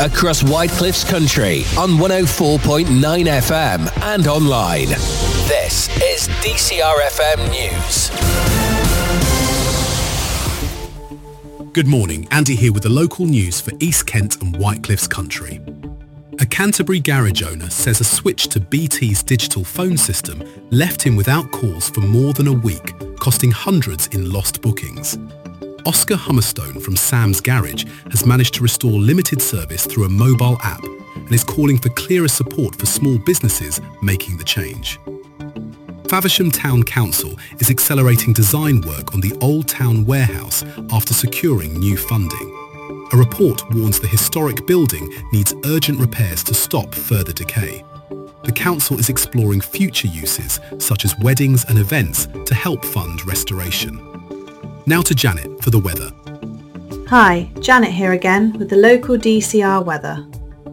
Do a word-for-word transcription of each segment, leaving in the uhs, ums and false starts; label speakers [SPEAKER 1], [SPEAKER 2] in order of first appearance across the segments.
[SPEAKER 1] across Whitecliffs country on one oh four point nine F M and online. This is D C R F M News.
[SPEAKER 2] Good morning, Andy here with the local news for East Kent and Whitecliffs country. A Canterbury garage owner says a switch to B T's digital phone system left him without calls for more than a week, costing hundreds in lost bookings. Oscar Hummerstone from Sam's Garage has managed to restore limited service through a mobile app and is calling for clearer support for small businesses making the change. Faversham Town Council is accelerating design work on the Old Town Warehouse after securing new funding. A report warns the historic building needs urgent repairs to stop further decay. The council is exploring future uses such as weddings and events to help fund restoration. Now to Janet for the weather.
[SPEAKER 3] Hi, Janet here again with the local D C R weather.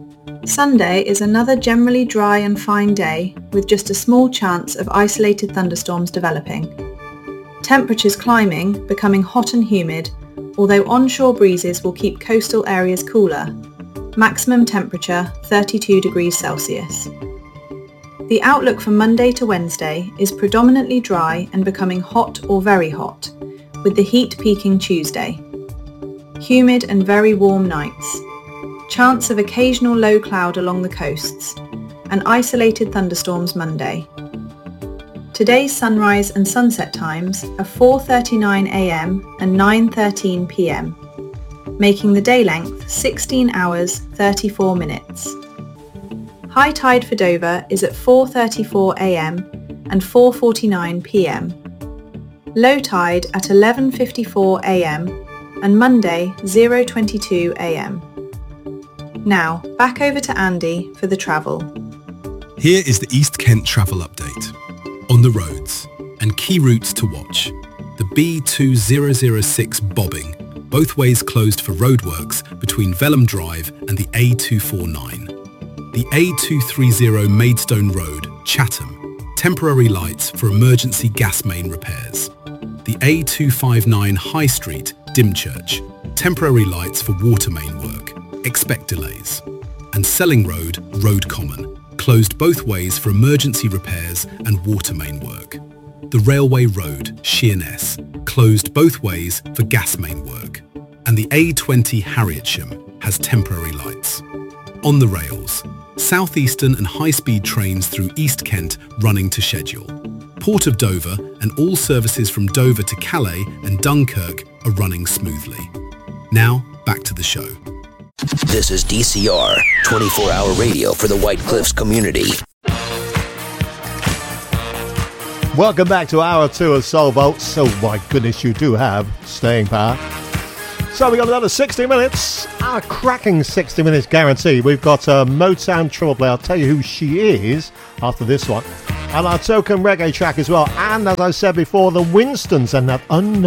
[SPEAKER 3] Sunday is another generally dry and fine day with just a small chance of isolated thunderstorms developing. Temperatures climbing, becoming hot and humid, although onshore breezes will keep coastal areas cooler. Maximum temperature thirty-two degrees Celsius. The outlook for Monday to Wednesday is predominantly dry and becoming hot or very hot, with the heat peaking Tuesday. Humid and very warm nights. Chance of occasional low cloud along the coasts, and isolated thunderstorms Monday. Today's sunrise and sunset times are four thirty-nine a m and nine thirteen p m, making the day length sixteen hours thirty-four minutes. High tide for Dover is at four thirty-four a m and four forty-nine p m. Low tide at eleven fifty-four a m and Monday zero twenty-two a m. Now, back over to Andy for the travel.
[SPEAKER 2] Here is the East Kent travel update. On the roads, and key routes to watch. The B two thousand six bobbing, both ways closed for roadworks between Velham Drive and the A two forty-nine. The A two thirty Maidstone Road, Chatham, temporary lights for emergency gas main repairs. The A two fifty-nine High Street, Dymchurch, temporary lights for water main work. Expect delays. And Selling Road, Road Common, closed both ways for emergency repairs and water main work. The Railway Road, Sheerness, closed both ways for gas main work. And the A twenty Harrietsham has temporary lights. On the rails, southeastern and high-speed trains through East Kent running to schedule. Port of Dover and all services from Dover to Calais and Dunkirk are running smoothly. Now, back to the show.
[SPEAKER 1] This is D C R, twenty-four hour radio for the Whitecliffs community.
[SPEAKER 4] Welcome back to hour two of Soul Bolts. Oh my goodness, you do have staying power. So we've got another sixty minutes, a cracking sixty minutes guarantee. We've got a Motown Trouble Play. I'll tell you who she is after this one. And our token reggae track as well. And as I said before, the Winstons and that unknown